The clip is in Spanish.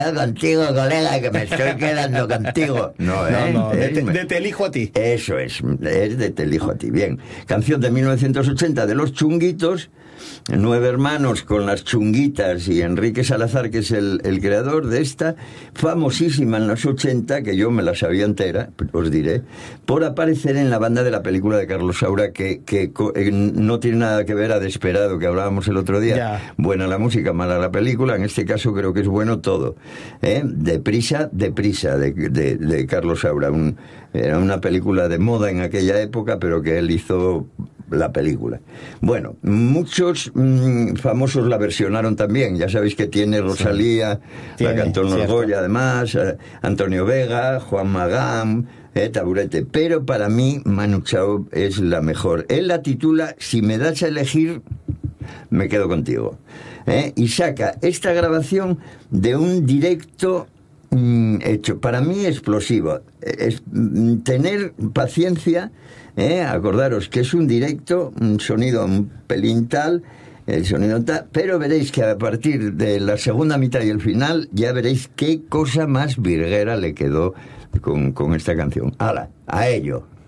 contigo, colega, que me estoy quedando contigo. No, de Te elijo a ti. Eso es de Te elijo a ti. Bien, canción de 1980 de Los Chunguitos, 9 hermanos con las chunguitas, y Enrique Salazar, que es el creador de esta, famosísima en los 80, que yo me la sabía entera, os diré, por aparecer en la banda de la película de Carlos Saura, que no tiene nada que ver a Desperado, que hablábamos el otro día. Ya. Buena la música, mala la película. En este caso creo que es bueno todo. Deprisa, de Carlos Saura. Era una película de moda en aquella época, pero que él hizo la película. Bueno, muchos famosos la versionaron también. Ya sabéis que tiene Rosalía, la cantó Goya, además, Antonio Vega, Juan Magán, Taburete. Pero para mí Manu Chao es la mejor. Él la titula Si me das a elegir, me quedo contigo. Y saca esta grabación de un directo hecho, para mí, explosivo. Tener paciencia, acordaros que es un directo, un sonido un pelín tal, el sonido tal, pero veréis que a partir de la segunda mitad y el final ya veréis qué cosa más virguera le quedó con esta canción. ¡Hala! A ello.